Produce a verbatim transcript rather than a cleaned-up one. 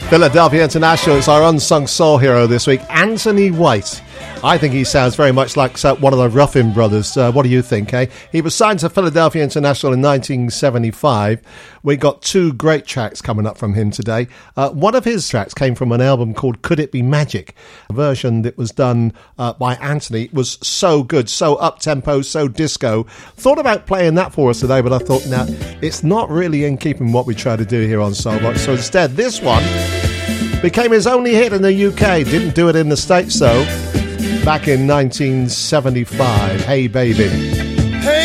Philadelphia International, it's our unsung soul hero this week, Anthony White. I think he sounds very much like one of the Ruffin brothers. Uh, what do you think, eh? He was signed to Philadelphia International in nineteen seventy-five. We got two great tracks coming up from him today. Uh, one of his tracks came from an album called Could It Be Magic? A version that was done uh, by Anthony. It was so good, so up-tempo, so disco. Thought about playing that for us today, but I thought, no, it's not really in keeping what we try to do here on Soulbox. So instead, this one became his only hit in the U K. Didn't do it in the States, though. Back in nineteen seventy-five, Hey Baby.